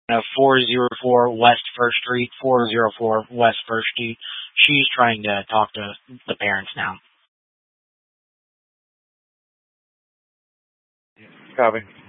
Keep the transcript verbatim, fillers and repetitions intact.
uh, four oh four West First Street, four oh four West First Street. She's trying to talk to the parents now. Copy.